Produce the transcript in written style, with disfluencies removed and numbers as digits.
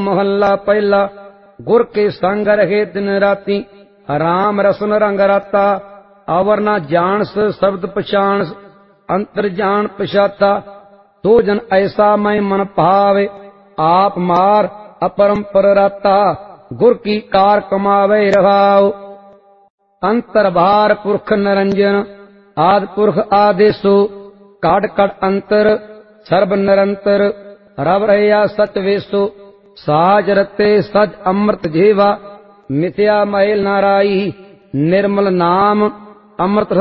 महला पहला। गुर के संग रहे दिन राती, राम रसन रंग राता। अवर न जानस शब्द पछाणस, अंतर जान पछाता। दो जन ऐसा मैं मन भावे, आप मार अपरंपर राता। गुर की कार कमावे रहाओ, अंतर भार पुरख निरंजन। आदि पुरख आदेशो, काट काट अंतर सर्व निरंतर। रब रहिया सच वेसो, साज रते सच अमृत जेवा। मिथ्या मैल नाराई, निर्मल नाम अमृत